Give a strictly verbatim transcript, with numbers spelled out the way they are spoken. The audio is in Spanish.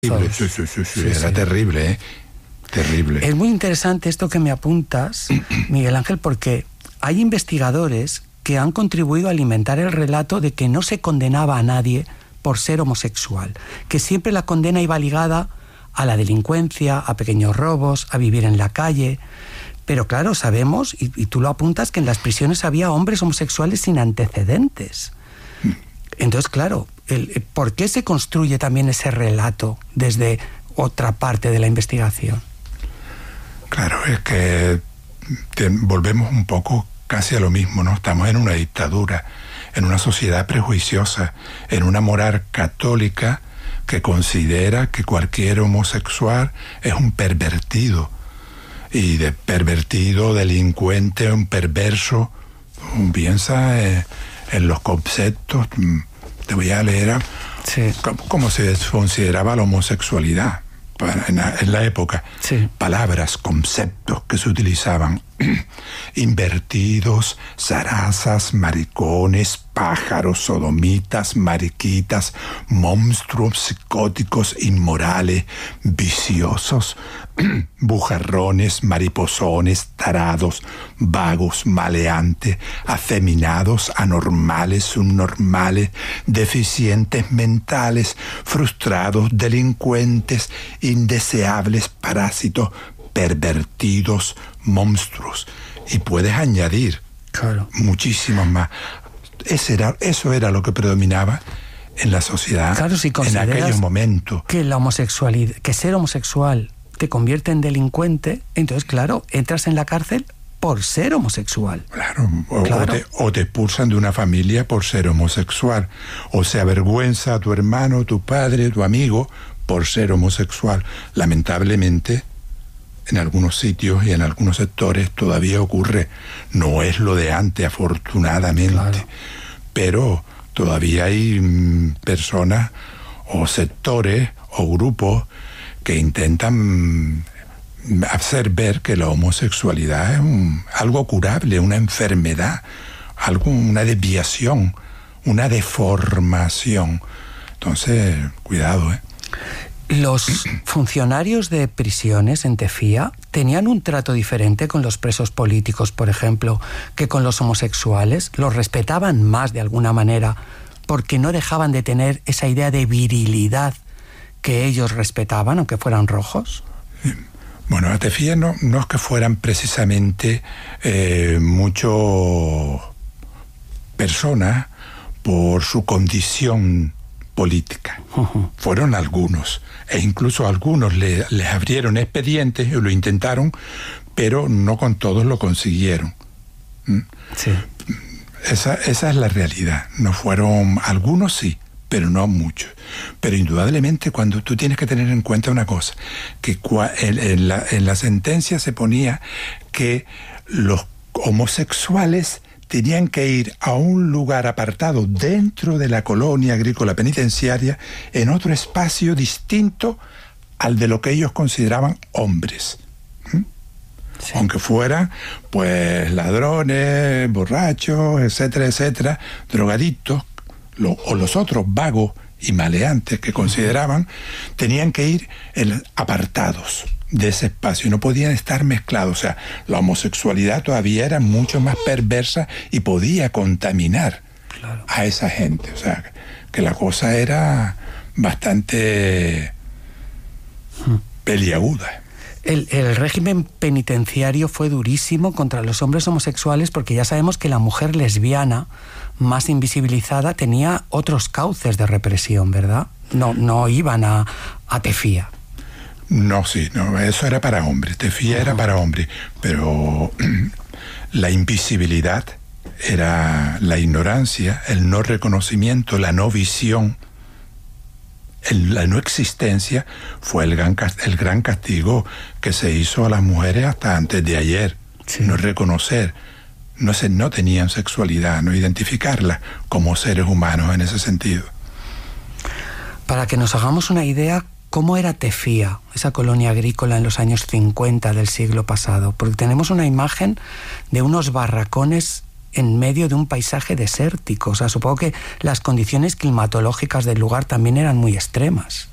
Terrible, sí, sí, sí, sí, era sí. terrible, ¿eh? Terrible. Es muy interesante esto que me apuntas, Miguel Ángel, porque hay investigadores que han contribuido a alimentar el relato de que no se condenaba a nadie por ser homosexual, que siempre la condena iba ligada a la delincuencia, a pequeños robos, a vivir en la calle. Pero claro, sabemos, y, y tú lo apuntas, que en las prisiones había hombres homosexuales sin antecedentes. Entonces, claro, el, ¿por qué se construye también ese relato desde otra parte de la investigación? Claro, es que te, volvemos un poco casi a lo mismo, ¿no? Estamos en una dictadura, en una sociedad prejuiciosa, en una moral católica que considera que cualquier homosexual es un pervertido. Y de pervertido, delincuente, un perverso, piensa en, en los conceptos. Te voy a leer sí. cómo, cómo se consideraba la homosexualidad para, en, la, en la época. Sí. Palabras, conceptos que se utilizaban. Invertidos, zarazas, maricones, pájaros, sodomitas, mariquitas, monstruos psicóticos, inmorales, viciosos, bujarrones, mariposones, tarados, vagos, maleantes, afeminados, anormales, subnormales, deficientes mentales, frustrados, delincuentes, indeseables, parásitos, pervertidos, monstruos. Y puedes añadir claro. muchísimos más. Ese era, eso era lo que predominaba en la sociedad claro, si en aquellos momentos. Que la homosexualidad, que ser homosexual te convierte en delincuente, entonces claro, entras en la cárcel por ser homosexual. Claro, o, claro. o, te, o te expulsan de una familia por ser homosexual, o se avergüenza a tu hermano, tu padre, tu amigo por ser homosexual. Lamentablemente, en algunos sitios y en algunos sectores todavía ocurre. No es lo de antes, afortunadamente. Claro. Pero todavía hay mm, personas o sectores o grupos que intentan mm, hacer ver que la homosexualidad es un, algo curable, una enfermedad, algo, una desviación, una deformación. Entonces, cuidado, ¿eh? Los funcionarios de prisiones en Tefía tenían un trato diferente con los presos políticos, por ejemplo, que con los homosexuales. Los respetaban más de alguna manera porque no dejaban de tener esa idea de virilidad que ellos respetaban, aunque fueran rojos. Bueno, a Tefía no, no es que fueran precisamente eh, muchas personas por su condición política. Uh-huh. Fueron algunos, e incluso algunos le, les abrieron expedientes y lo intentaron, pero no con todos lo consiguieron. ¿Mm? Sí. Esa, esa es la realidad. No fueron, algunos sí, pero no muchos. Pero indudablemente cuando tú tienes que tener en cuenta una cosa, que cua, en, en, la, en la sentencia se ponía que los homosexuales tenían que ir a un lugar apartado dentro de la colonia agrícola penitenciaria, en otro espacio distinto al de lo que ellos consideraban hombres. ¿Mm? Sí. Aunque fueran, pues, ladrones, borrachos, etcétera, etcétera, drogadictos, lo, o los otros vagos y maleantes que consideraban, tenían que ir el, apartados de ese espacio, no podían estar mezclados. O sea, la homosexualidad todavía era mucho más perversa y podía contaminar claro. a esa gente. O sea, que la cosa era bastante hmm. peliaguda. El, el régimen penitenciario fue durísimo contra los hombres homosexuales porque ya sabemos que la mujer lesbiana más invisibilizada tenía otros cauces de represión, ¿verdad? No, no iban a, a Tefía. No, sí, no, eso era para hombres, Tefía uh-huh. era para hombres, pero la invisibilidad era la ignorancia, el no reconocimiento, la no visión, el, la no existencia fue el gran, el gran castigo que se hizo a las mujeres hasta antes de ayer. Sí. No reconocer, no, se, no tenían sexualidad, no identificarla como seres humanos en ese sentido. Para que nos hagamos una idea, ¿cómo era Tefía, esa colonia agrícola en los años cincuenta del siglo pasado? Porque tenemos una imagen de unos barracones en medio de un paisaje desértico. O sea, supongo que las condiciones climatológicas del lugar también eran muy extremas.